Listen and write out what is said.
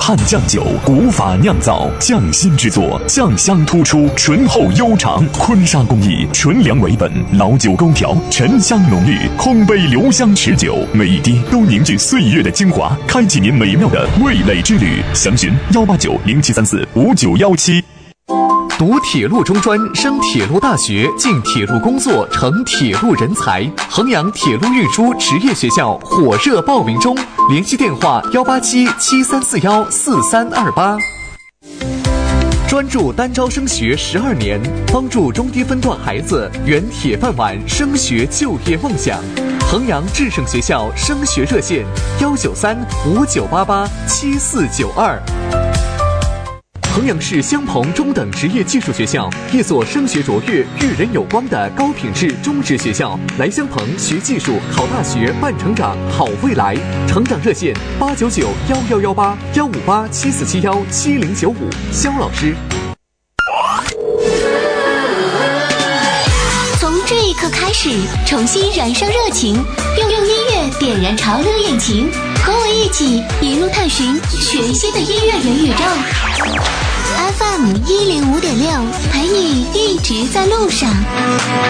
汉酱酒，古法酿造，匠心制作，酱香突出，醇厚悠长。坤沙工艺，纯粮为本，老酒勾调，沉香浓郁，空杯留香持久，每一滴都凝聚岁月的精华，开启您美妙的味蕾之旅。详询18907345917。 读铁路中专，升铁路大学，进铁路工作，成铁路人才。衡阳铁路运输职业学校火热报名中，联系电话18773414328。专注单招升学12年，帮助中低分段孩子圆铁饭碗升学就业梦想。衡阳智胜学校升学热线19359887492。衡阳市襄鹏中等职业技术学校，一所升学卓越、育人有光的高品质中职学校。来襄鹏学技术、考大学、办成长、好未来。成长热线8991118，15874717095。肖老师。 从这一刻开始，重新燃烧热情，用音乐点燃潮流引擎，和我一起一路探寻全新的音乐元宇宙。FM 105.6，陪你一直在路上。